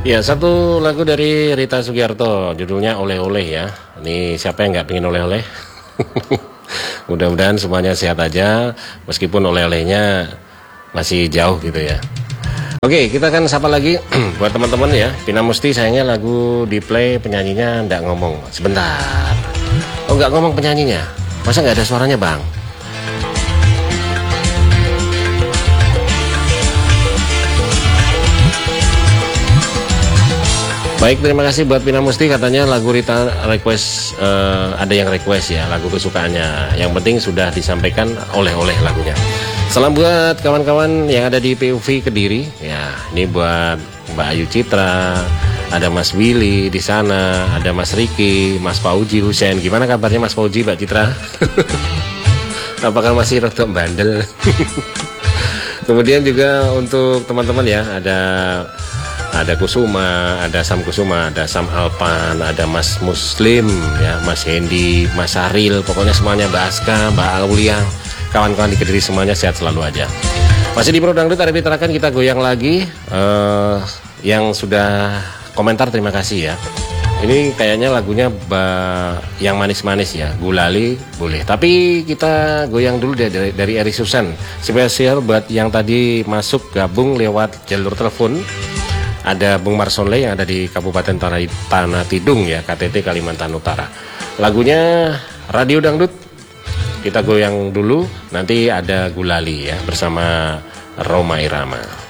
Ya, satu lagu dari Rita Sugiarto, judulnya Oleh-Oleh ya. Ini siapa yang nggak pengen oleh-oleh? Mudah-mudahan semuanya sehat aja, meskipun oleh-olehnya masih jauh gitu ya. Oke, kita akan sapa lagi buat teman-teman ya. Pina Musti sayangnya lagu di play penyanyinya nggak ngomong. Sebentar. Oh, nggak ngomong penyanyinya? Masa nggak ada suaranya, Bang? Baik, terima kasih buat Pina Musti, katanya lagu Rita request, ada yang request ya lagu kesukaannya. Yang penting sudah disampaikan oleh-oleh lagunya. Salam buat kawan-kawan yang ada di PUV Kediri ya. Ini buat Mbak Ayu Citra, ada Mas Willy di sana, ada Mas Riki, Mas Fauji Husein. Gimana kabarnya Mas Fauji, Mbak Citra? Apakah masih rada bandel? Kemudian juga untuk teman-teman ya, ada Kusuma, ada Sam Kusuma, ada Sam Alpan, ada Mas Muslim ya, Mas Hendy, Mas Saril, pokoknya semuanya, Mbak Aska, Mbak Aulia, kawan-kawan di Kediri semuanya sehat selalu aja. Masih di Pro Dangdut, ada diterakan, kita goyang lagi. Yang sudah komentar terima kasih ya. Ini kayaknya lagunya yang manis-manis ya, Gulali boleh. Tapi kita goyang dulu dari Eri Susan. Spesial buat yang tadi masuk gabung lewat jalur telepon. Ada Bung Marsonle yang ada di Kabupaten Tanah Tidung ya, KTT Kalimantan Utara. Lagunya Radio Dangdut. Kita goyang dulu, nanti ada Gulali ya bersama Roma Irama.